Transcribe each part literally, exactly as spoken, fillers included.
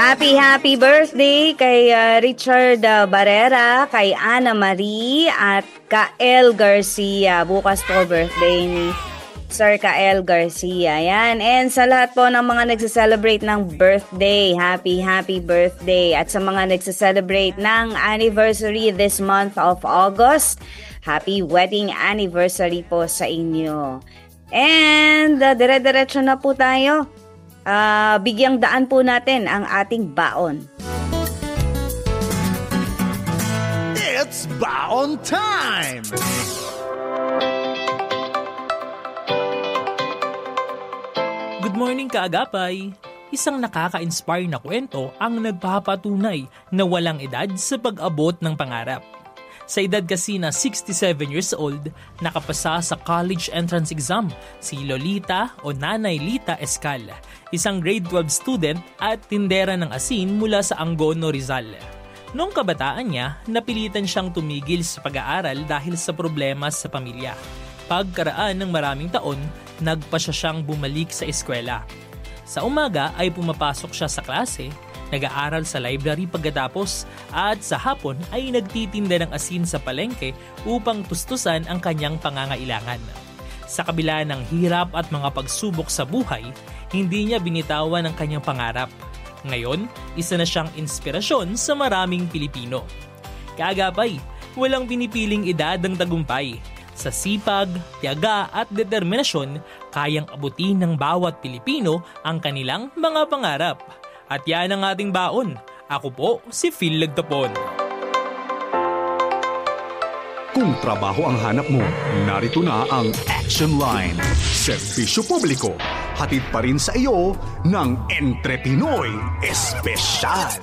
Happy, happy birthday kay uh, Richard uh, Barrera, kay Ana Marie at Kael Garcia. Bukas po birthday ni Sir Kael Garcia. Yan. And sa lahat po ng mga nagse-celebrate ng birthday, happy, happy birthday. At sa mga nagse-celebrate ng anniversary this month of August, happy wedding anniversary po sa inyo. And uh, dire-diretso na po tayo. Uh, bigyang daan po natin ang ating baon. It's baon time! Good morning, kaagapay! Isang nakaka-inspire na kwento ang nagpapatunay na walang edad sa pag-abot ng pangarap. Sa edad kasi na sixty-seven years old, nakapasa sa college entrance exam si Lolita o Nanay Lita Escal, isang grade twelve student at tindera ng asin mula sa Angono, Rizal. Noong kabataan niya, napilitan siyang tumigil sa pag-aaral dahil sa problema sa pamilya. Pagkaraan ng maraming taon, nagpasya siyang bumalik sa eskwela. Sa umaga ay pumapasok siya sa klase, nag-aaral sa library pagkatapos at sa hapon ay nagtitinda ng asin sa palengke upang tustusan ang kanyang pangangailangan. Sa kabila ng hirap at mga pagsubok sa buhay, hindi niya binitawan ang kanyang pangarap. Ngayon, isa na siyang inspirasyon sa maraming Pilipino. Kaagapay, walang pinipiling edad ang tagumpay. Sa sipag, tiyaga at determinasyon, kayang abutin ng bawat Pilipino ang kanilang mga pangarap. At yan ang ating baon. Ako po si Phil Lagtapon. Kung trabaho ang hanap mo, narito na ang Action Line. Serbisyo publiko, hatid pa rin sa iyo ng Entre Pinoy Espesyal.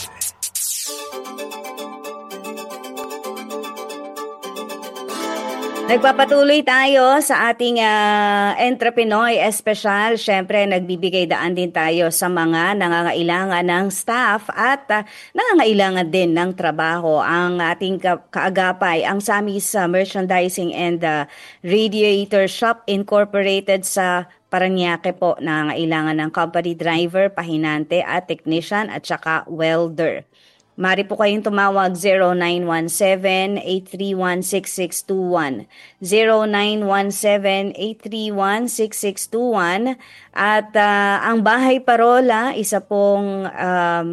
Nagpapatuloy tayo sa ating uh, Entre Pinoy Espesyal. Siyempre, nagbibigay daan din tayo sa mga nangangailangan ng staff at uh, nangangailangan din ng trabaho. Ang ating ka- kaagapay, ang Samis uh, Merchandising and uh, Radiator Shop Incorporated sa Parañaque po, nangangailangan ng company driver, pahinante at technician at saka welder. Mari po kayong tumawag zero nine one seven, eight three one, six six two one, zero nine one seven, eight three one, six six two one at uh, ang Bahay Parola, isa pong um,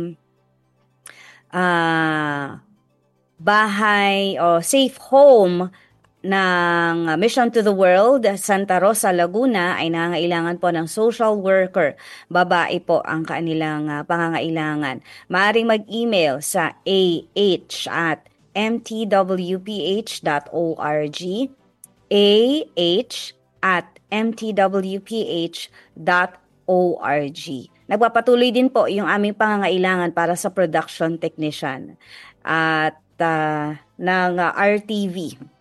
uh, bahay o safe home ng Mission to the World, Santa Rosa, Laguna ay nangangailangan po ng social worker. Babae po ang kanilang uh, pangangailangan. Maaaring mag-email sa a h at m t w p h dot org, a h at m t w p h dot org. Nagpapatuloy din po yung aming pangangailangan para sa production technician at uh, ng uh, R T V.